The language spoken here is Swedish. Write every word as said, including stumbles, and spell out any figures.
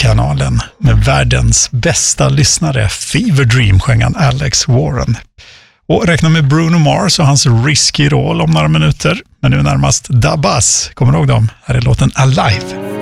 kanalen med världens bästa lyssnare. Fever Dream sjöng han Alex Warren. Och räkna med Bruno Mars och hans Risky Roll om några minuter. Men nu närmast Da Bass. Kommer du ihåg dem? Här är låten Alive.